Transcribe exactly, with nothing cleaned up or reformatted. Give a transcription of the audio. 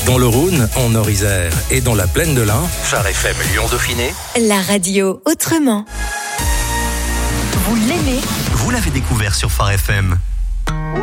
Dans le Rhône, en Nord-Isère et dans la plaine de l'Ain, Phare F M Lyon-Dauphiné. La radio autrement. Vous l'aimez ? Vous l'avez découvert sur Phare F M.